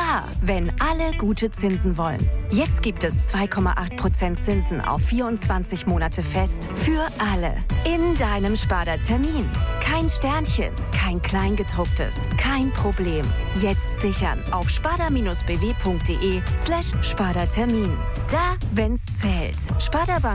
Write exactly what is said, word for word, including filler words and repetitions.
Da, wenn alle gute Zinsen wollen. Jetzt gibt es zwei Komma acht Prozent Zinsen auf vierundzwanzig Monate fest für alle. In deinem Sparda-Termin. Kein Sternchen, kein Kleingedrucktes, kein Problem. Jetzt sichern auf sparda-bw.de slash Sparda-Termin. Da, wenn's zählt. Sparda Bank